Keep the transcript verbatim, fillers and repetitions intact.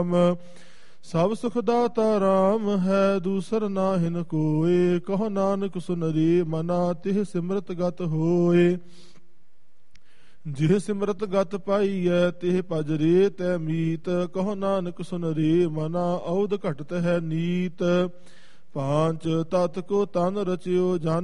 ਸਭ ਸੁਖ ਦਾਤਾ ਰਾਮ ਹੈ, ਦੂਸਰ ਨਾਹਿਨ ਕੋਏ। ਕਹੋ ਨਾਨਕ ਸੁਨਰੀ ਮਨਾ, ਤਿਹ ਸਿਮਰਤ ਗਤ ਹੋਏ। ਜਿਹ ਸਿਮਰਤ ਗਤ ਪਾਈਐ, ਤਿਹ ਭਜ ਰੇ ਤੈ ਮੀਤ। ਕਹੋ ਨਾਨਕ ਸੁਨਰੀ ਮਨਾ, ਔਧ ਘਟਤ ਹੈ ਨੀਤ। ਪਾਂਚ ਤਤ ਕੋ ਤਨ ਰਚਿਓ ਜਨ